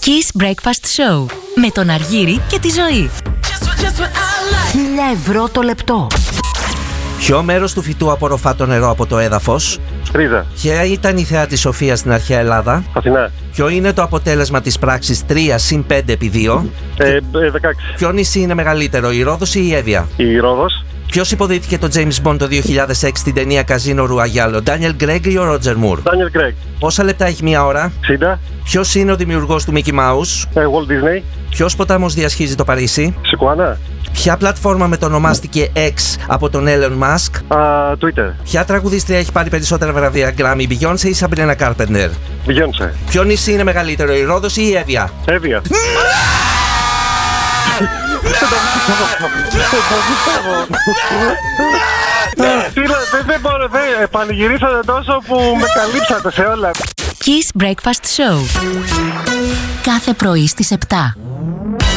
Kiss Breakfast Show με τον Αργύρη και τη Ζωή. 1.000 ευρώ το λεπτό. Ποιο μέρος του φυτού απορροφά το νερό από το έδαφος? Τρίζα. Ποια ήταν η θέα της Σοφίας στην αρχαία Ελλάδα? Αθηνά. Ποιο είναι το αποτέλεσμα της πράξης 3 συν 5 επί 2? 16. Ποιο νησί είναι μεγαλύτερο, η Ρόδος ή η Εύβοια? Η Ρόδος. Ποιος υποδίθηκε το James Bond το 2006 στην ταινία Καζίνο Ρουαγιάλ, ο Ντάνιελ Γκρέγκ ή ο Ρότζερ Μουρ? Ντάνιελ Γκρέγκ. Πόσα λεπτά έχει μία ώρα? 60. Ποιος είναι ο δημιουργός του Mickey Mouse? Walt Disney. Ποιος ποτάμος διασχίζει το Παρίσι? Σικουάνα. Ποια πλατφόρμα μετονομάστηκε X από τον Elon Musk? Twitter. Ποια τραγουδίστρια έχει πάρει περισσότερα βραβεία Grammy, Beyoncé ή Sabrina Carpenter? Beyoncé. Ποιο νησί είναι μεγαλύτερο, η Ρόδος ή η Εύβοια? Εύβοια. Δεν μπορώ, πανηγυρίσατε τόσο που με καλύψατε σε όλα. Kiss Breakfast Show. Κάθε πρωί στις 7.